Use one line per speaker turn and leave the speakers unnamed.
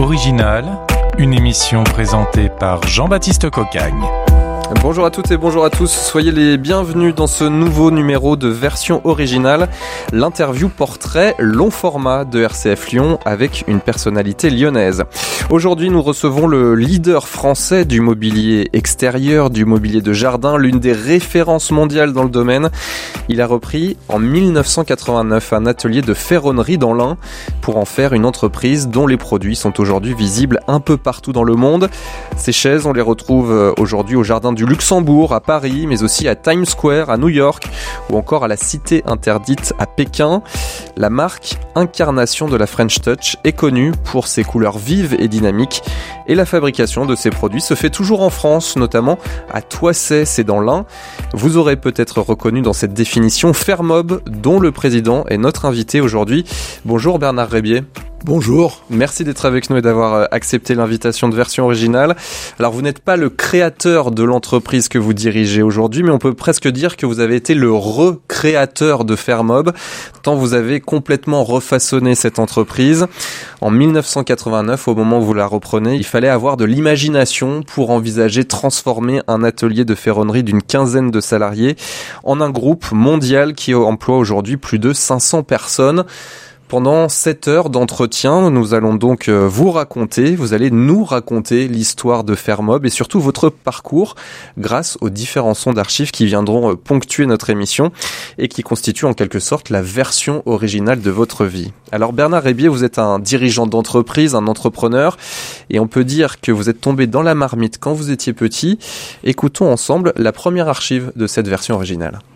Original, une émission présentée par Jean-Baptiste Cocagne.
Bonjour à toutes et bonjour à tous, soyez les bienvenus dans ce nouveau numéro de Version Originale, l'interview portrait long format de RCF Lyon avec une personnalité lyonnaise. Aujourd'hui nous recevons le leader français du mobilier extérieur, du mobilier de jardin, l'une des références mondiales dans le domaine. Il a repris en 1989 un atelier de ferronnerie dans l'Ain pour en faire une entreprise dont les produits sont aujourd'hui visibles un peu partout dans le monde. Ces chaises, on les retrouve aujourd'hui au jardin du Luxembourg, à Paris, mais aussi à Times Square, à New York, ou encore à la Cité Interdite à Pékin. La marque Incarnation de la French Touch est connue pour ses couleurs vives et dynamiques, et la fabrication de ces produits se fait toujours en France, notamment à Toissay, c'est dans l'Ain. Vous aurez peut-être reconnu dans cette définition Fermob, dont le président est notre invité aujourd'hui. Bonjour Bernard Rébier.
Bonjour.
Merci d'être avec nous et d'avoir accepté l'invitation de Version Originale. Alors vous n'êtes pas le créateur de l'entreprise que vous dirigez aujourd'hui, mais on peut presque dire que vous avez été le recréateur de Fermob, tant vous avez complètement refaçonné cette entreprise. En 1989, au moment où vous la reprenez, il fallait avoir de l'imagination pour envisager transformer un atelier de ferronnerie d'une quinzaine de salariés en un groupe mondial qui emploie aujourd'hui plus de 500 personnes. Pendant 7 heures d'entretien, nous allons donc vous allez nous raconter l'histoire de Fermob et surtout votre parcours grâce aux différents sons d'archives qui viendront ponctuer notre émission et qui constituent en quelque sorte la version originale de votre vie. Alors Bernard Rébier, vous êtes un dirigeant d'entreprise, un entrepreneur et on peut dire que vous êtes tombé dans la marmite quand vous étiez petit. Écoutons ensemble la première archive de cette version originale.